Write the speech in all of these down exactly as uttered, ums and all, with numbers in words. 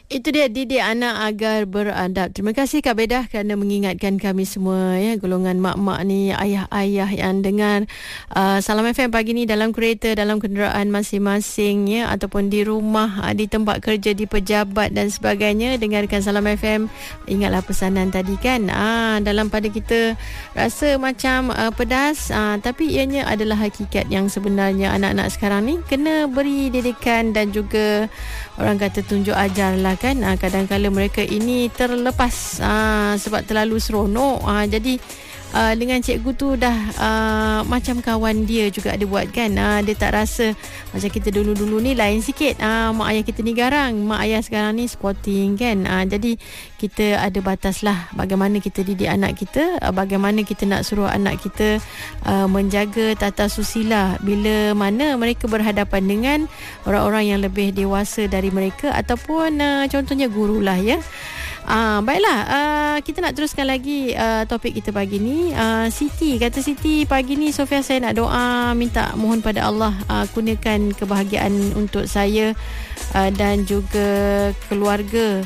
Itu dia, didik anak agar beradab. Terima kasih Kak Bedah kerana mengingatkan kami semua, ya, golongan mak-mak ni, ayah-ayah yang dengar uh, Salam F M pagi ni dalam kereta, dalam kenderaan masing-masing, ya, ataupun di rumah, uh, di tempat kerja, di pejabat dan sebagainya. Dengarkan Salam F M. Ingatlah pesanan tadi kan, uh, dalam pada kita rasa macam uh, pedas, uh, tapi ianya adalah hakikat yang sebenarnya. Anak-anak sekarang ni kena beri didikan dan juga orang kata tunjuk ajar lah kan. Ha, kadang-kadang mereka ini terlepas ha, sebab terlalu seronok. Ha, jadi uh, dengan cikgu tu dah uh, macam kawan dia juga dia buat kan. Uh, dia tak rasa macam kita dulu-dulu ni lain sikit. Uh, mak ayah kita ni garang, mak ayah sekarang ni sporting kan. Uh, jadi kita ada batas lah bagaimana kita didik anak kita, uh, bagaimana kita nak suruh anak kita uh, menjaga tata susila bila mana mereka berhadapan dengan orang-orang yang lebih dewasa dari mereka ataupun uh, contohnya guru lah, ya. Uh, baiklah, uh, kita nak teruskan lagi uh, topik kita pagi ni. uh, Siti kata, Siti pagi ni Sofia, saya nak doa, minta mohon pada Allah uh, kurniakan kebahagiaan untuk saya uh, dan juga keluarga,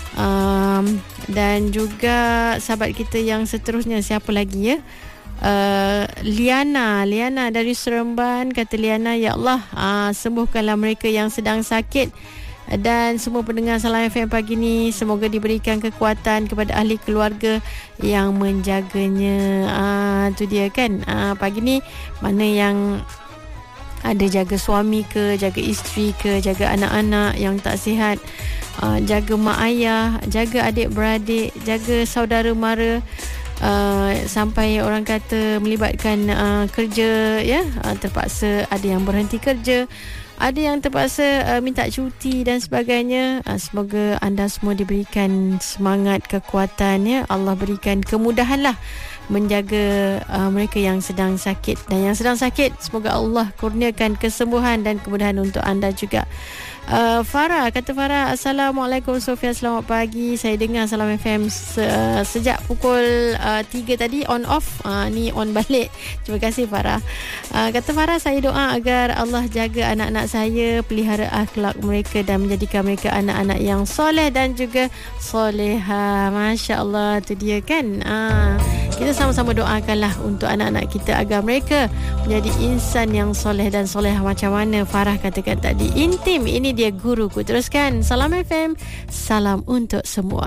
um, dan juga sahabat kita yang seterusnya. Siapa lagi, ya? Uh, Liana Liana dari Seremban kata, Liana, ya Allah, uh, sembuhkanlah mereka yang sedang sakit dan semua pendengar Salam F M pagi ni, semoga diberikan kekuatan kepada ahli keluarga yang menjaganya. Ah, tu dia kan. Ah, pagi ni mana yang ada jaga suami ke, jaga isteri ke, jaga anak-anak yang tak sihat, ah, jaga mak ayah, jaga adik-beradik, jaga saudara mara, Uh, sampai orang kata melibatkan uh, kerja, ya, uh, terpaksa ada yang berhenti kerja, ada yang terpaksa uh, minta cuti dan sebagainya. Uh, semoga anda semua diberikan semangat, kekuatan, ya. Allah berikan kemudahan lah menjaga uh, mereka yang sedang sakit, dan yang sedang sakit semoga Allah kurniakan kesembuhan dan kemudahan untuk anda juga. Uh, Farah kata, Farah, Assalamualaikum Sofia, selamat pagi. Saya dengar Salam F M se- uh, sejak pukul uh, tiga tadi, on off, uh, ni on balik. Terima kasih Farah. Uh, kata Farah, saya doa agar Allah jaga anak-anak saya, pelihara akhlak mereka dan menjadikan mereka anak-anak yang soleh dan juga soleha. Masya Allah, tu dia kan. uh, Kita sama-sama doakanlah untuk anak-anak kita agar mereka menjadi insan yang soleh dan soleha. Macam mana Farah katakan tadi, intim. Ini dia guruku. Teruskan Salam F M, salam untuk semua.